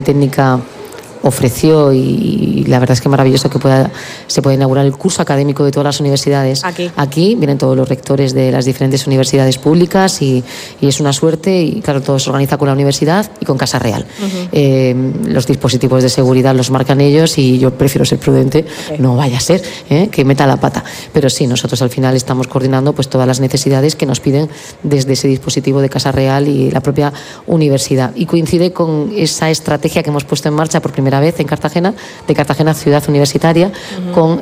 técnica ofreció, y la verdad es que maravilloso que se pueda inaugurar el curso académico de todas las universidades. Aquí vienen todos los rectores de las diferentes universidades públicas y es una suerte, y claro, todo se organiza con la universidad y con Casa Real. Los dispositivos de seguridad los marcan ellos y yo prefiero ser prudente, no vaya a ser que meta la pata. Pero sí, nosotros al final estamos coordinando pues todas las necesidades que nos piden desde ese dispositivo de Casa Real y la propia universidad. Y coincide con esa estrategia que hemos puesto en marcha por primera vez en Cartagena, de Cartagena Ciudad Universitaria, con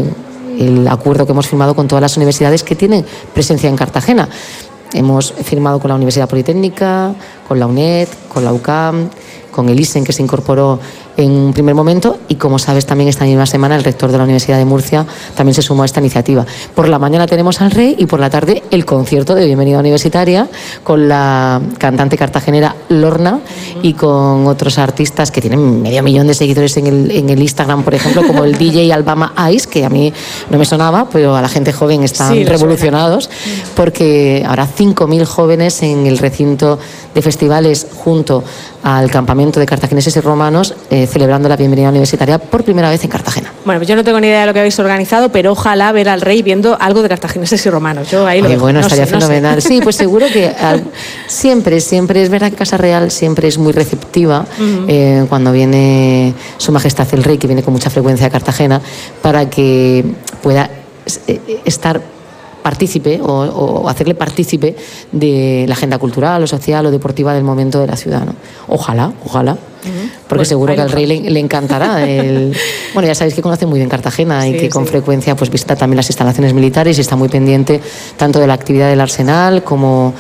el acuerdo que hemos firmado con todas las universidades que tienen presencia en Cartagena. Hemos firmado con la Universidad Politécnica, con la UNED, con la UCAM, con el ISEN, que se incorporó en un primer momento, y como sabes también esta misma semana el rector de la Universidad de Murcia también se sumó a esta iniciativa. Por la mañana tenemos al Rey y por la tarde el concierto de Bienvenida Universitaria con la cantante cartagenera Lorna y con otros artistas que tienen 500.000 de seguidores en el Instagram, por ejemplo, como el DJ Alabama Ice, que a mí no me sonaba, pero a la gente joven están revolucionados, porque habrá 5.000 jóvenes en el recinto de festivales junto al campamento de cartagineses y romanos, celebrando la Bienvenida Universitaria por primera vez en Cartagena. Bueno, pues yo no tengo ni idea de lo que habéis organizado, pero ojalá ver al Rey viendo algo de cartagineses y romanos. Yo ahí lo dejo. Bueno, estaría fenomenal. Sí, pues seguro que siempre es verdad que Casa Real siempre es muy receptiva cuando viene Su Majestad el Rey, que viene con mucha frecuencia a Cartagena, para que pueda estar partícipe o hacerle partícipe de la agenda cultural o social o deportiva del momento de la ciudad, ¿no? Ojalá, porque bueno, seguro que al Rey le encantará. Bueno, ya sabéis que conoce muy bien Cartagena y que con frecuencia pues visita también las instalaciones militares y está muy pendiente tanto de la actividad del Arsenal como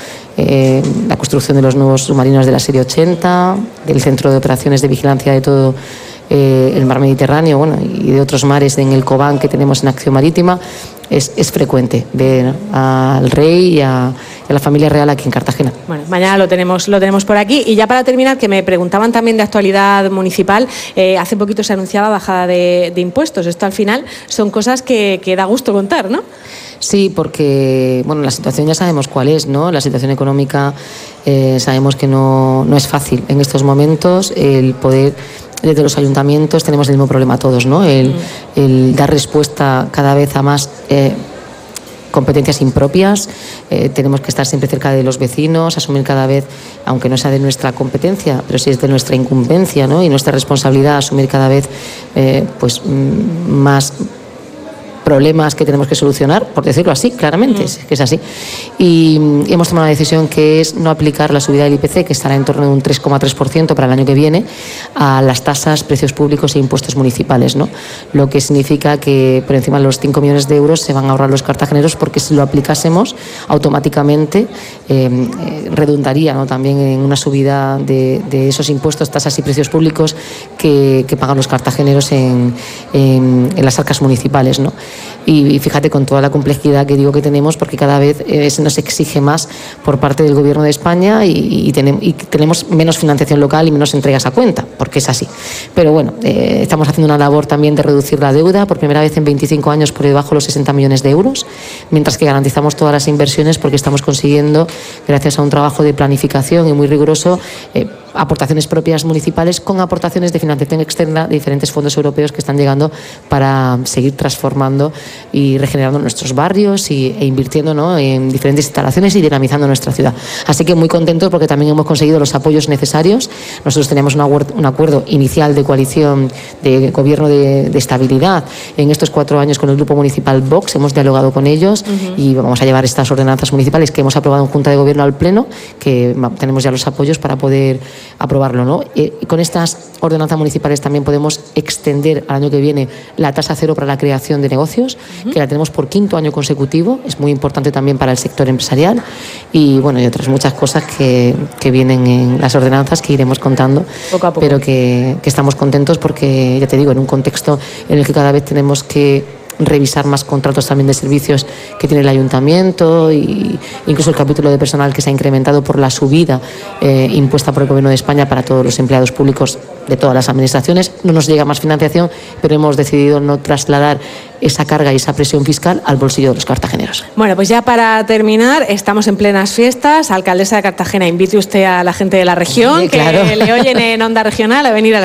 la construcción de los nuevos submarinos de la serie 80, del centro de operaciones de vigilancia de todo el mar Mediterráneo, bueno, y de otros mares en el Cobán que tenemos en acción marítima. Es frecuente ver al Rey y a la familia real aquí en Cartagena. Bueno, mañana lo tenemos por aquí. Y ya para terminar, que me preguntaban también de actualidad municipal, hace poquito se anunciaba bajada de impuestos. Esto al final son cosas que da gusto contar, ¿no? Sí, porque bueno, la situación ya sabemos cuál es, ¿no? La situación económica sabemos que no es fácil en estos momentos. El poder, desde los ayuntamientos tenemos el mismo problema todos, ¿no? El dar respuesta cada vez a más competencias impropias. Tenemos que estar siempre cerca de los vecinos, asumir cada vez, aunque no sea de nuestra competencia, pero sí es de nuestra incumbencia, ¿no? Y nuestra responsabilidad, asumir cada vez pues más problemas que tenemos que solucionar, por decirlo así, claramente, es que es así. Y hemos tomado una decisión que es no aplicar la subida del IPC, que estará en torno de un 3,3% para el año que viene, a las tasas, precios públicos e impuestos municipales, ¿no? Lo que significa que por encima de los 5 millones de euros se van a ahorrar los cartageneros, porque si lo aplicásemos automáticamente redundaría, ¿no? También en una subida de esos impuestos, tasas y precios públicos que pagan los cartageneros en las arcas municipales, ¿no? Y fíjate con toda la complejidad que digo que tenemos, porque cada vez se nos exige más por parte del Gobierno de España y tenemos menos financiación local y menos entregas a cuenta, porque es así. Pero bueno, estamos haciendo una labor también de reducir la deuda por primera vez en 25 años por debajo de los 60 millones de euros, mientras que garantizamos todas las inversiones, porque estamos consiguiendo, gracias a un trabajo de planificación y muy riguroso, aportaciones propias municipales con aportaciones de financiación externa de diferentes fondos europeos que están llegando para seguir transformando y regenerando nuestros barrios e invirtiendo, ¿no?, en diferentes instalaciones y dinamizando nuestra ciudad. Así que muy contentos porque también hemos conseguido los apoyos necesarios. Nosotros teníamos un acuerdo inicial de coalición de gobierno de estabilidad en estos 4 años con el Grupo Municipal Vox. Hemos dialogado con ellos y vamos a llevar estas ordenanzas municipales que hemos aprobado en Junta de Gobierno al Pleno, que tenemos ya los apoyos para poder aprobarlo, ¿no? Con estas ordenanzas municipales también podemos extender al año que viene la tasa cero para la creación de negocios, que la tenemos por 5º año consecutivo. Es muy importante también para el sector empresarial y bueno, y otras muchas cosas que vienen en las ordenanzas que iremos contando poco a poco, pero que estamos contentos porque, ya te digo, en un contexto en el que cada vez tenemos que revisar más contratos también de servicios que tiene el ayuntamiento, y incluso el capítulo de personal que se ha incrementado por la subida impuesta por el Gobierno de España para todos los empleados públicos de todas las administraciones. No nos llega más financiación, pero hemos decidido no trasladar esa carga y esa presión fiscal al bolsillo de los cartageneros. Bueno, pues ya para terminar, estamos en plenas fiestas. Alcaldesa de Cartagena, invite usted a la gente de la región, sí, claro, que le oyen en Onda Regional a venir a